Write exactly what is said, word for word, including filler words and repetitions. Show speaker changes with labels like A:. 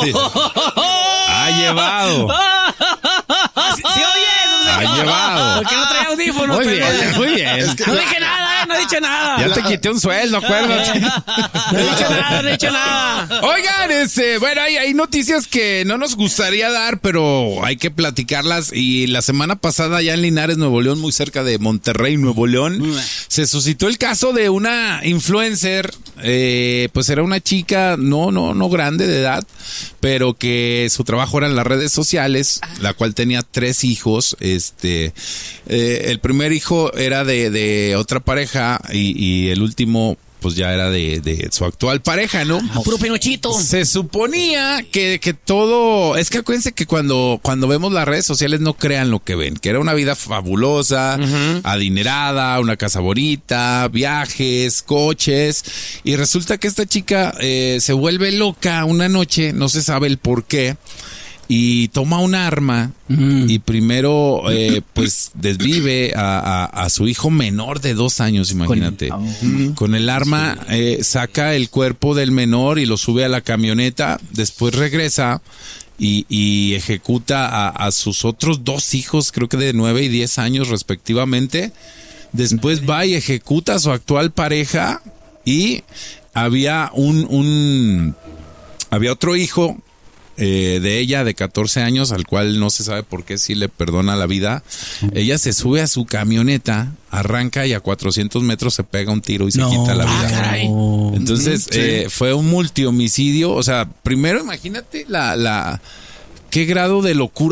A: Ha llevado.
B: ¿Sí, sí oye?
A: Ha llevado.
B: Porque no trae audífonos.
A: Muy
B: pero-
A: bien, muy bien.
C: Es que-
B: No dije nada, eh, no he dicho nada.
A: Ya te quité un sueldo, acuérdate.
B: No he dicho nada, no he dicho nada.
A: Oigan, este, bueno, hay, hay noticias que no nos gustaría dar, pero hay que platicarlas. Y la semana pasada, allá en Linares, Nuevo León, muy cerca de Monterrey, Nuevo León, se suscitó el caso de una influencer. Eh, pues era una chica, no, no, no grande de edad, pero que su trabajo era en las redes sociales, la cual tenía tres hijos. Este, eh, el primer hijo era de, de otra pareja y, y el último, pues ya era de, de su actual pareja, ¿no?
B: Puro Pinochito.
A: Se suponía que, que todo... Es que acuérdense que cuando, cuando vemos las redes sociales no crean lo que ven. Que era una vida fabulosa, uh-huh. adinerada, una casa bonita, viajes, coches. Y resulta que esta chica eh, se vuelve loca una noche, no se sabe el por qué. Y toma un arma mm. y primero eh, pues desvive a, a, a su hijo menor de dos años, imagínate. Con, oh. Con el arma eh, saca el cuerpo del menor y lo sube a la camioneta, después regresa y, y ejecuta a, a sus otros dos hijos, creo que de nueve y diez años respectivamente. Después va y ejecuta a su actual pareja y había un, un había otro hijo Eh, de ella de catorce años, al cual no se sabe por qué sí le perdona la vida. Ella se sube a su camioneta, arranca y a cuatrocientos metros se pega un tiro y se
B: no,
A: quita la vida.
B: Ah, caray.
A: Entonces sí. eh, fue un multihomicidio. O sea, primero imagínate la, la qué grado de locura